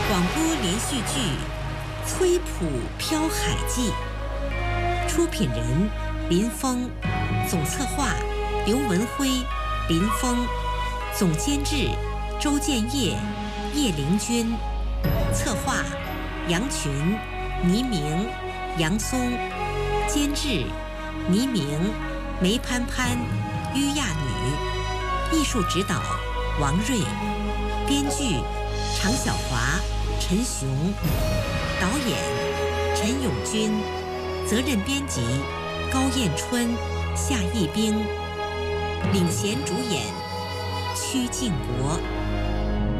广播连续剧《崔普漂海记》，出品人林峰，总策划刘文辉、林峰，总监制周建业、叶玲君，策划杨群、倪明、杨松，监制倪明、梅潘潘、于亚女，艺术指导王瑞，编剧常晓华、陈雄，导演陈永军，责任编辑高燕春、夏义兵，领衔主演曲靖国。